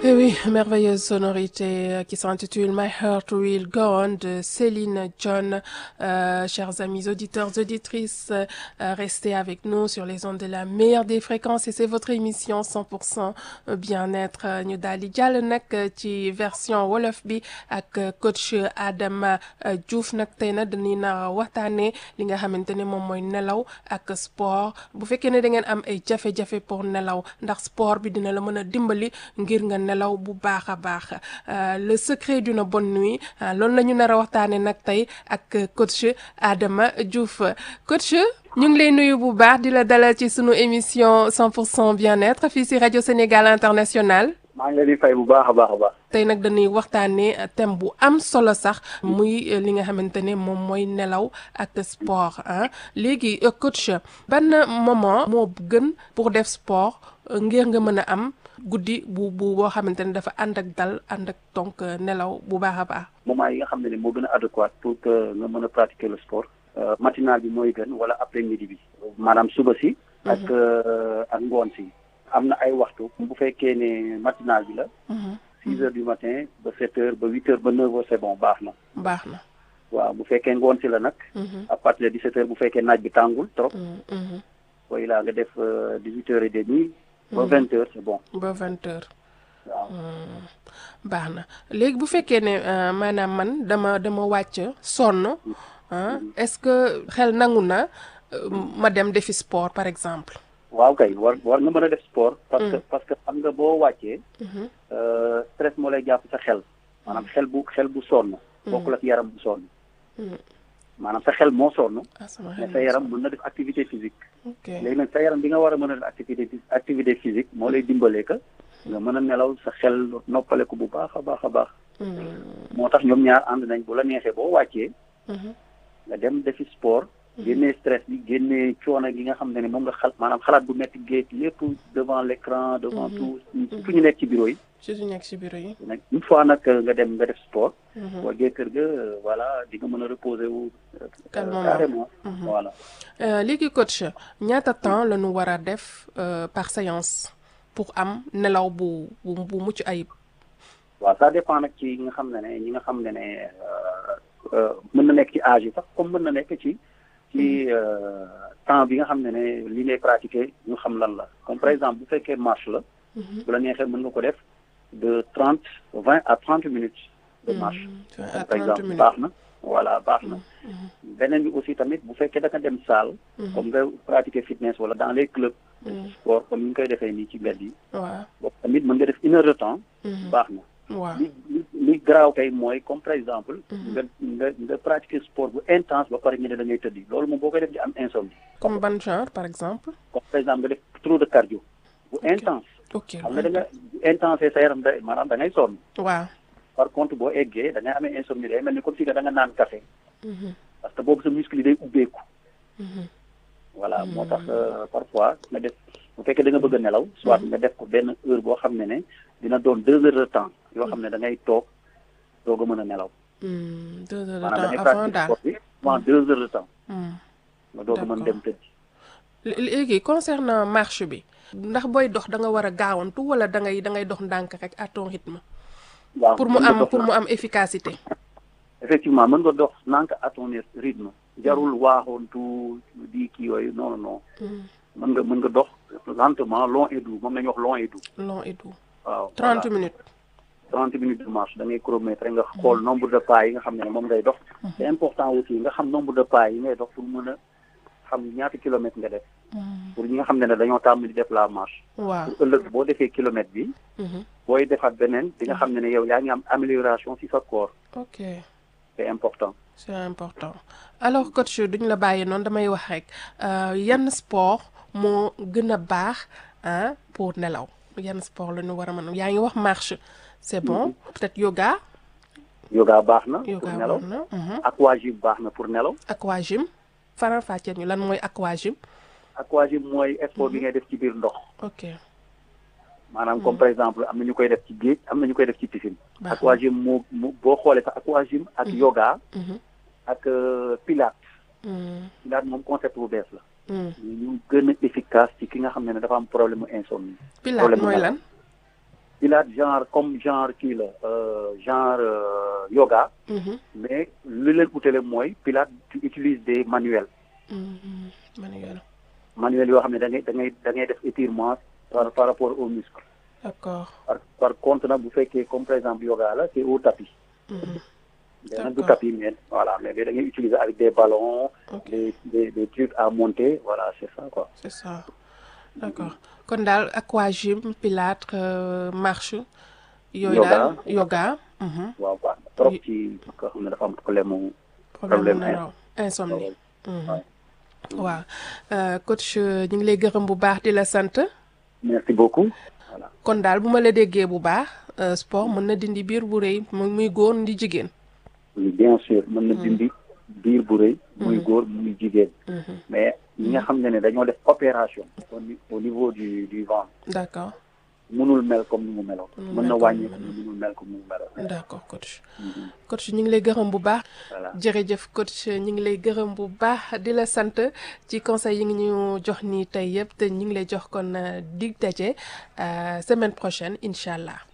Eh oui, merveilleuse sonorité qui s'intitule My Heart Will Go On de Céline John. Chers amis auditeurs, auditrices, restez avec nous sur les ondes de la meilleure des fréquences et c'est votre émission 100% bien-être. Ñu daal di jàll nag ci version wolof bi ak coach Adama Diouf nag tey nag dañuy nar a waxtaanee li nga xamante ne moom mooy nelaw ak sport bu fekkee ne da ngeen am ay jafe-jafe pour nelaw ndax sport bi dina la mën a dimbali ngir nga nelaw bu baax a baax le secret d'une bonne nuit loolu la ñu nar a waxtaanee nag tey ak coach Adama Diouf coach ñu ngi lay nuyu bu baax di la dalal ci sunu émission 100% bien-être fii ci rajo Sénégal International. maa ngi leen di fay bu baax a baax a baax. tey nag dañuy waxtaanee thème bu am solo sax muy li nga xamante ne moom mooy nelaw ak sport ah léegi coach ban moment moo gën pour def sport ngir nga mën a am guddi bu boo xamante ne dafa ànd ak dal ànd ak donc nelaw bu baax a baax. moment yi nga xam ne moo gën a adéquat pour que nga mën a pratiquer le sport. matinal bi mooy gën wala après midi bi. maanaam suba si. ak ngoon si. am na ay waxtu bu fekkee ne matinal bi la. 6 heures du matin ba 7 heures ba 8 heures ba 9 heures c'est bon baax na. baax na. waaw bu fekkee ngoon si la nag. à partir de 17 heures bu fekkee naaj bi tàngul trop. booy laa nga def 18 heures et demie. ba 20 heures c'est bon. ba 20 heures. waaw. baax na léegi bu fekkee ne maanaam man dama wàcc sonn est-ce que xel nangu na ma dem defi sport par exemple. waaw kay war nga mën a def sport. parce que xam nga boo wàccee. stress moo lay jàpp sa xel. maanaam xel bu sonn. bokkul ak yaram bu sonn. maanaam sa xel moo sonn. mais sa yaram mën na def activité physique. léegi nag sa yaram bi nga war a mën a def activité physique moo lay dimbalee ka nga mën a nelaw sa xel noppale ko bu baax a baax a baax. moo tax ñoom ñaar ànd nañ bu la neexee boo wàccee. nga dem defi sport. génnee stress bi génnee coono gi nga xam ne moom nga maanaam xalaat bu metti géej lépp devant l'écran devant tout fu ñu nekk ci bureau yi. surtout nekk ci bureau yi. une fois nag nga def sport. boo jee kër ga voilà di nga mën a reposer wu. carrément voilà. léegi coach ñaata temps la ñu war a def par séance pour am nelaw bu mucc ayib. waaw ça dépend nag ci ñi nga xam ne mën na nekk ci âge yi sax comme mën na nekk ci temps bi nga xam ne li ngay pratiquer ñu xam lan la comme par exemple bu fekkee marche la. bu la neexee mën nga ko def de 20 à 30 minutes. de marche. par exemple baax na. voilà baax na. beneen bi aussi tamit bu fekkee da nga dem salle. comme nga pratiquer fitness wala dans les clubs. sport comme ni ñu koy defee nii ci mbedd yi. waaw boobu tamit mën nga def 1 heure de temps. baax na. waaw li garaaw kay mooy comme par exemple. nga pratiquer sport bu intense ba pare ñu ne da ngay tëddi loolu moom boo koy def di am insomnie. comme ban genre par exemple. comme par exemple nga def trop de cardio. bu intense. ok xam nga da nga intense sa yaram maanaam da ngay sonn. waaw. par contre boo eggee da ngay amee insomnie day mel ni comme si da nga naan café. parce que boobu sa muscle yi day ubbeeku. voilà moo tax parfois nga def bu fekkee da nga bëgg a nelaw. soit nga def ko benn heure boo xam ne dina doon 2 heures de temps yoo xam ne da ngay toog doog a mën a nelaw. 2 heures de maanaam da ngay temps avant pratiquer daal. sport bi pendant 2 heures de temps. nga doog a mën dem tëdd. léegi concernant marche bi. ndax booy dox da nga war a gaawantu wala da ngay dox ndànk rek à ton rythme. waaw pour mu am efficacité. effectivement mën nga dox ndànk à ton rythme. jarul waaxoontu di kii yooyu non non. mën nga dox lentement long et doux moom la ñuy wax long et doux. long et doux. waaw 30 minutes. 30 minutes de marche da ngay chronomètre nga xool nombre de pas yi nga xam ne moom ngay dox. c'est important aussi nga xam nombre de pas yi ngay dox pour mën a xam ñaata kilomètres nga def. pour ñi nga xam ne dañoo tàmm di def la marche. waaw pour ëllëg boo defee kilomètre bi. booy defaat beneen di nga xam ne yow yaa ngi am amélioration ci sa corps. ok c'est important. c'est important alors coach duñ la bàyyi noonu damay wax rek yan sport moo gën a baax pour nelaw yan sport la ñu war a mën yaa ngi wax marche c'est bon peut-être yoga. yoga baax na. yoga pour nelaw baax na. aquagym baax na pour nelaw. aquagym faral fàcceel ñu lan mooy aquagym. aquagym mooy sport bi ngay def ci biir ndox. ok maanaam comme par exemple am na ñu koy def ci géej am na ñu koy def ci piscine. baax na aquagym moo boo xoolee sax aquagym ak yoga. ak pilates. pilates moom concept bu bees la. ñu gën a efficace ci ki nga xam ne dafa am problème mu insomnie. pilates mooy lan. pilates genre comme genre kii la genre yoga. mais li leen utale mooy pilates tu utilises des manuels. manuel yoo xam ne da ngay def étirement par rapport au muscle. D'accord. par contre nag bu fekkee comme par exemple yoga la c'est au tapis. du tapis mais voilà mais da ngay utiliser avec des ballons. des trucs à monter voilà c'est ça quoi. C'est ça d'accord kon daal aquagym pilates marche. yooyu daal yoga. waaw waaw trop ci ko xam ne dafa am problème insomnie. waaw coach ñu ngi lay gërëm bu baax di la sant. merci beaucoup. voilà kon daal bu ma la déggee bu baax sport mën na dindi biir bu rëy muy góor di jigéen. bien sûr mën na dindi biir bu rëy. muy góor muy jigéen. mais ñi nga xam ne dañoo def opération. au niveau du ventre. d'accord. mënul mel comme ni mu meloon. mën na wàññi mënul mel comme ni mu meloon. d'accord coach. coach ñu ngi lay gërëm bu baax. voilà jërëjëf coach ñu ngi lay gërëm bu baax di la sant ci conseil yi ngi ñu jox nii tey yëpp te ñu ngi lay jox kon dig daje semaine prochaine incha allah.